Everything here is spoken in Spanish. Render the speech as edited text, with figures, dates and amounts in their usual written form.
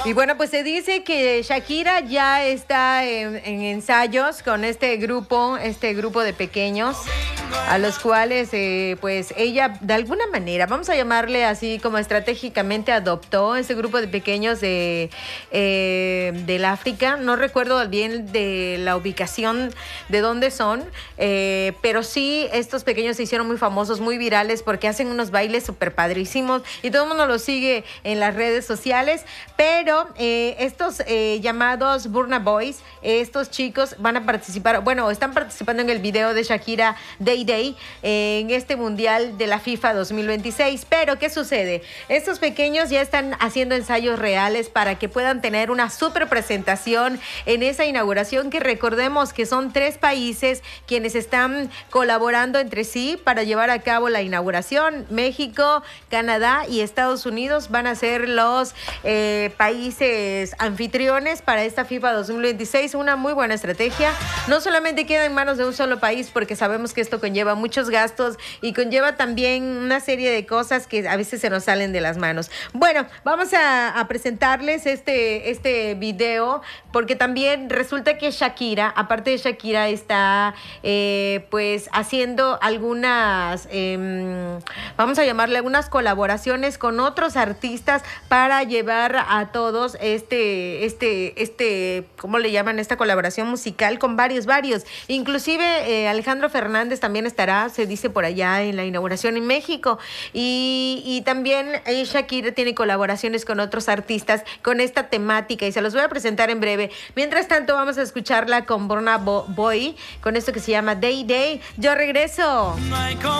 Y bueno, pues se dice que Shakira ya está en ensayos con este grupo de pequeños, a los cuales pues ella de alguna manera, vamos a llamarle así como estratégicamente adoptó ese grupo de pequeños del África. No recuerdo bien de la ubicación de dónde son, pero sí estos pequeños se hicieron muy famosos, muy virales, porque hacen unos bailes súper padrísimos y todo el mundo los sigue en las redes sociales. Pero estos llamados Burna Boys, estos chicos van a participar, bueno, están participando en el video de Shakira Day Day en este Mundial de la FIFA 2026. Pero ¿qué sucede? Estos pequeños ya están haciendo ensayos reales para que puedan tener una super presentación en esa inauguración, que recordemos que son 3 países quienes están colaborando entre sí para llevar a cabo la inauguración. México, Canadá y Estados Unidos van a ser los países anfitriones para esta FIFA 2026. Una muy buena estrategia. No solamente queda en manos de un solo país, porque sabemos que esto conlleva muchos gastos y conlleva también una serie de cosas que a veces se nos salen de las manos. Bueno, vamos a presentarles este video, porque también resulta que Shakira, aparte de Shakira, está pues haciendo algunas, vamos a llamarle algunas colaboraciones con otros artistas para llevar a todos ¿cómo le llaman? Esta colaboración musical con varios. Inclusive Alejandro Fernández también estará, se dice por allá, en la inauguración en México. Y también Shakira tiene colaboraciones con otros artistas con esta temática y se los voy a presentar en breve. Mientras tanto, vamos a escucharla con Burna Boy, con esto que se llama Day Day. Yo regreso.